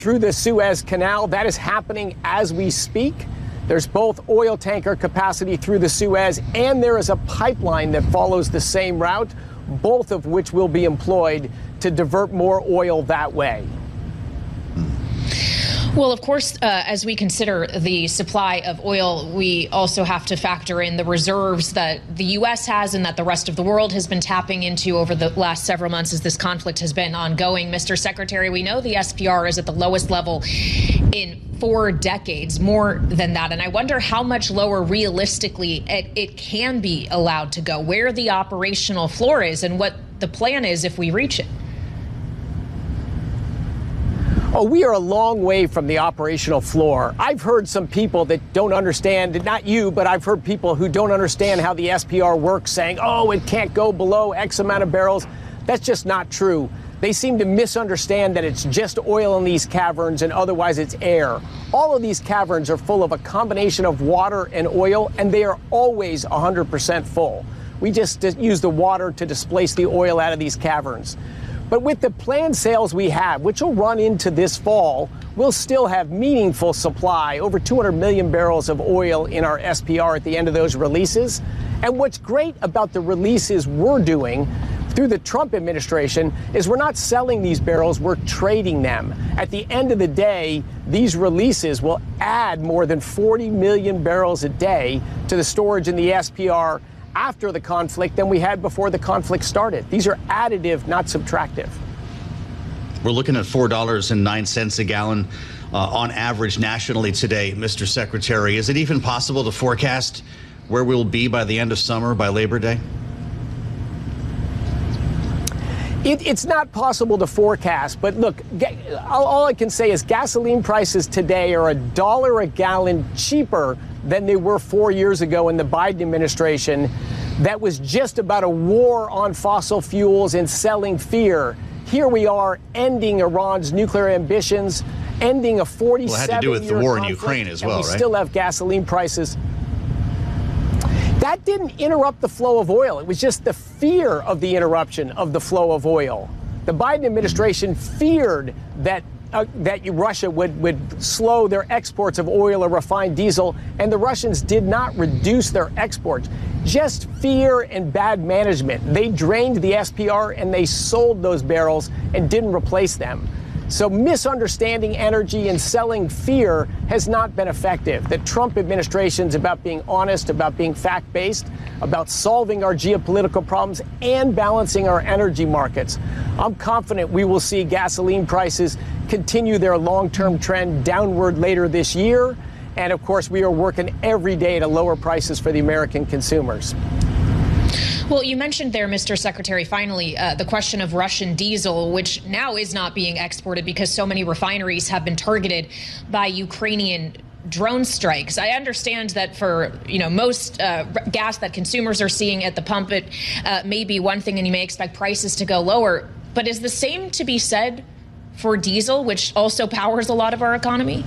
through the Suez Canal. That is happening as we speak. There's both oil tanker capacity through the Suez, and there is a pipeline that follows the same route, both of which will be employed to divert more oil that way. Well, of course, as we consider the supply of oil, we also have to factor in the reserves that the U.S. has and that the rest of the world has been tapping into over the last several months as this conflict has been ongoing. Mr. Secretary, we know the SPR is at the lowest level in 4 decades, more than that. And I wonder how much lower realistically it can be allowed to go, where the operational floor is and what the plan is if we reach it. Oh, we are a long way from the operational floor. I've heard some people that don't understand, not you, but I've heard people who don't understand how the SPR works saying, oh, it can't go below X amount of barrels. That's just not true. They seem to misunderstand that it's just oil in these caverns and otherwise it's air. All of these caverns are full of a combination of water and oil, and they are always 100% full. We just use the water to displace the oil out of these caverns. But with the planned sales we have, which will run into this fall, we'll still have meaningful supply, over 200 million barrels of oil in our SPR at the end of those releases. And what's great about the releases we're doing through the Trump administration is we're not selling these barrels, we're trading them. At the end of the day, these releases will add more than 40 million barrels a day to the storage in the SPR after the conflict than we had before the conflict started. These are additive, not subtractive. We're looking at $4.09 a gallon on average nationally today, Mr. Secretary. Is it even possible to forecast where we'll be by the end of summer, by Labor Day? It's not possible to forecast, but look, all I can say is gasoline prices today are $1 a gallon cheaper than they were 4 years ago in the Biden administration. That was just about a war on fossil fuels and selling fear. Here we are ending Iran's nuclear ambitions, ending a 47-year conflict. Well, it had to do with the war in Ukraine as well, and we right? still have gasoline prices. That didn't interrupt the flow of oil. It was just the fear of the interruption of the flow of oil. The Biden administration feared that Russia would slow their exports of oil or refined diesel, and the Russians did not reduce their exports. Just fear and bad management. They drained the SPR and they sold those barrels and didn't replace them. So misunderstanding energy and selling fear has not been effective. The Trump administration's about being honest, about being fact-based, about solving our geopolitical problems and balancing our energy markets. I'm confident we will see gasoline prices continue their long-term trend downward later this year. And of course, we are working every day to lower prices for the American consumers. Well, you mentioned there, Mr. Secretary, finally, the question of Russian diesel, which now is not being exported because so many refineries have been targeted by Ukrainian drone strikes. I understand that for, most gas that consumers are seeing at the pump, it may be one thing and you may expect prices to go lower. But is the same to be said for diesel, which also powers a lot of our economy?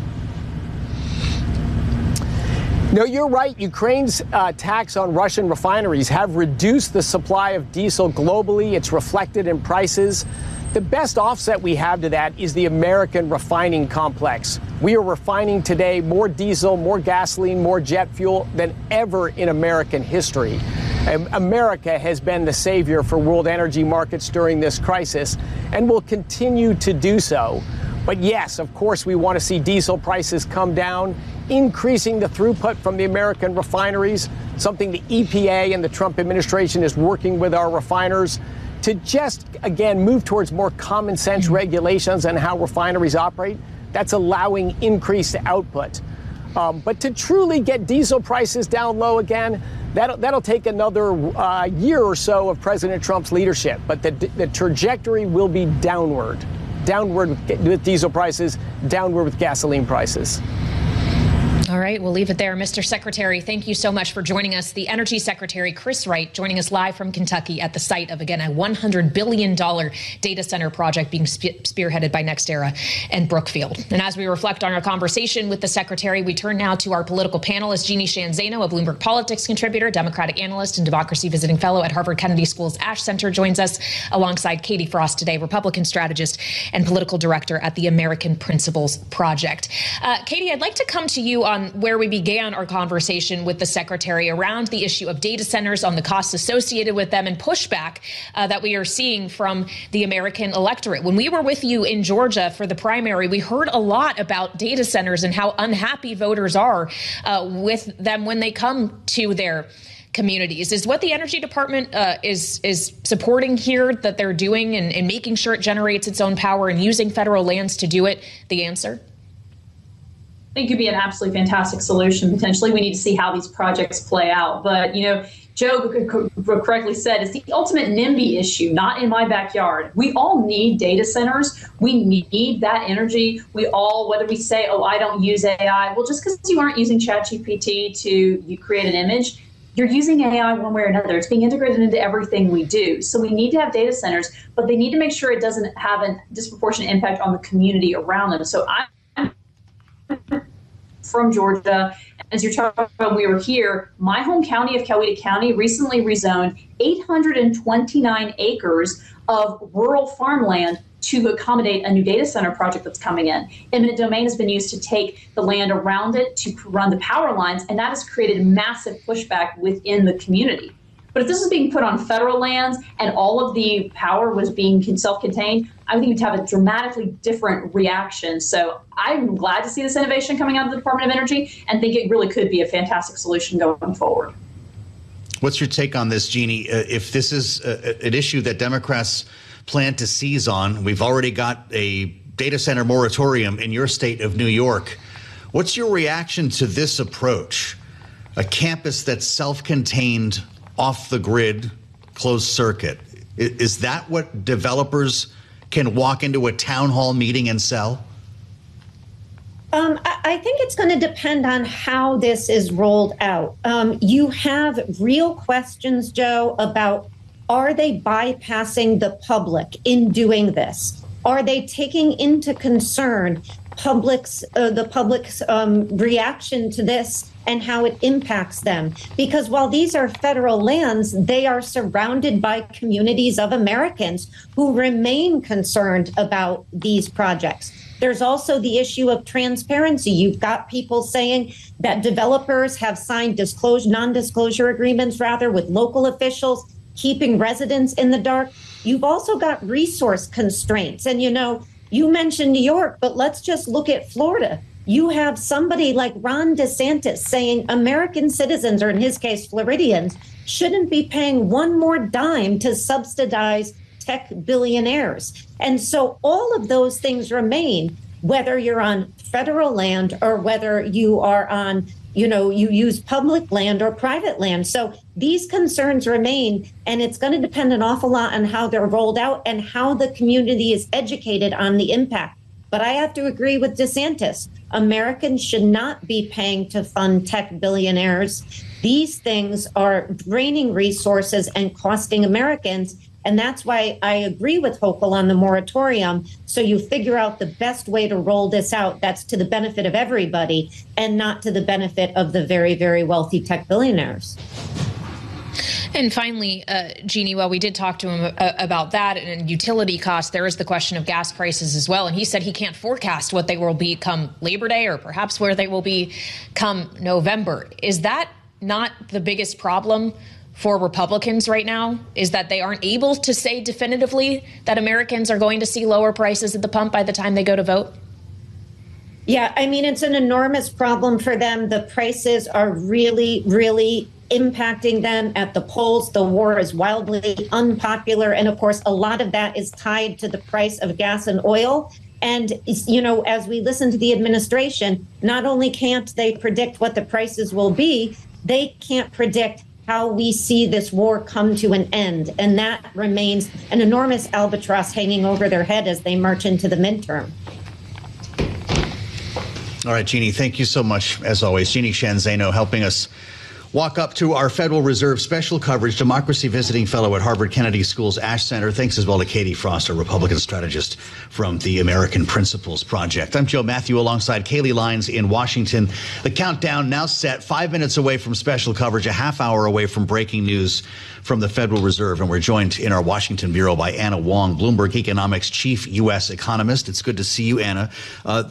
No, you're right. Ukraine's attacks on Russian refineries have reduced the supply of diesel globally. It's reflected in prices. The best offset we have to that is the American refining complex. We are refining today more diesel, more gasoline, more jet fuel than ever in American history. America has been the savior for world energy markets during this crisis and will continue to do so. But yes, of course, we want to see diesel prices come down, increasing the throughput from the American refineries, something the EPA and the Trump administration is working with our refiners to just, again, move towards more common sense regulations on how refineries operate. That's allowing increased output. But to truly get diesel prices down low again, that'll take another year or so of President Trump's leadership. But the trajectory will be downward. Downward with diesel prices, downward with gasoline prices. All right, we'll leave it there. Mr. Secretary, thank you so much for joining us. The Energy Secretary, Chris Wright, joining us live from Kentucky at the site of, again, a $100 billion data center project being spearheaded by NextEra and Brookfield. And as we reflect on our conversation with the Secretary, we turn now to our political panelist, Jeannie Sheehan Zaino, a Bloomberg Politics contributor, Democratic analyst, and Democracy visiting fellow at Harvard Kennedy School's Ash Center, joins us alongside Katie Frost today, Republican strategist and political director at the American Principles Project. Katie, I'd like to come to you on where we began our conversation with the Secretary around the issue of data centers, on the costs associated with them, and pushback that we are seeing from the American electorate. When we were with you in Georgia for the primary, we heard a lot about data centers and how unhappy voters are with them when they come to their communities. Is what the Energy Department is supporting here that they're doing and making sure it generates its own power and using federal lands to do it the answer? I think it could be an absolutely fantastic solution. Potentially, we need to see how these projects play out. But, you know, Joe correctly said, it's the ultimate NIMBY issue, not in my backyard. We all need data centers. We need that energy. We all, whether we say, oh, I don't use AI, well, just because you aren't using ChatGPT to create an image, you're using AI one way or another. It's being integrated into everything we do. So we need to have data centers, but they need to make sure it doesn't have a disproportionate impact on the community around them. So I'm from Georgia. As you're talking about, we were here, my home county of Coweta County recently rezoned 829 acres of rural farmland to accommodate a new data center project that's coming in. Eminent domain has been used to take the land around it to run the power lines, and that has created massive pushback within the community. But if this was being put on federal lands and all of the power was being self-contained, I think you'd have a dramatically different reaction. So I'm glad to see this innovation coming out of the Department of Energy and think it really could be a fantastic solution going forward. What's your take on this, Jeannie? If this is an issue that Democrats plan to seize on, we've already got a data center moratorium in your state of New York. What's your reaction to this approach? A campus that's self-contained, off the grid, closed circuit. Is that what developers can walk into a town hall meeting and sell? I think it's going to depend on how this is rolled out. You have real questions, Joe, about are they bypassing the public in doing this? Are they taking into concern the public's reaction to this and how it impacts them? Because while these are federal lands, they are surrounded by communities of Americans who remain concerned about these projects. There's also the issue of transparency. You've got people saying that developers have signed non-disclosure agreements with local officials, keeping residents in the dark. You've also got resource constraints. And, you mentioned New York, but let's just look at Florida. You have somebody like Ron DeSantis saying American citizens, or in his case, Floridians, shouldn't be paying one more dime to subsidize tech billionaires. And so all of those things remain, whether you're on federal land or whether you are on, you use public land or private land. So these concerns remain, and it's going to depend an awful lot on how they're rolled out and how the community is educated on the impact. But I have to agree with DeSantis. Americans should not be paying to fund tech billionaires. These things are draining resources and costing Americans. And that's why I agree with Hochul on the moratorium. So you figure out the best way to roll this out that's to the benefit of everybody and not to the benefit of the very, very wealthy tech billionaires. And finally, Jeannie, while we did talk to him about that and utility costs, there is the question of gas prices as well. And he said he can't forecast what they will be come Labor Day or perhaps where they will be come November. Is that not the biggest problem for Republicans right now, is that they aren't able to say definitively that Americans are going to see lower prices at the pump by the time they go to vote? Yeah, I mean, it's an enormous problem for them. The prices are really, really impacting them at the polls. The war is wildly unpopular. And of course, a lot of that is tied to the price of gas and oil. And, as we listen to the administration, not only can't they predict what the prices will be, they can't predict how we see this war come to an end. And that remains an enormous albatross hanging over their head as they march into the midterm. All right, Jeannie, thank you so much, as always. Jeannie Sheehan Zaino helping us walk up to our Federal Reserve special coverage, democracy visiting fellow at Harvard Kennedy School's Ash Center. Thanks as well to Katie Frost, a Republican strategist from the American Principles Project. I'm Joe Matthew alongside Kaylee Lyons in Washington. The countdown now set, 5 minutes away from special coverage, a half hour away from breaking news from the Federal Reserve. And we're joined in our Washington bureau by Anna Wong, Bloomberg Economics chief U.S. economist. It's good to see you, Anna.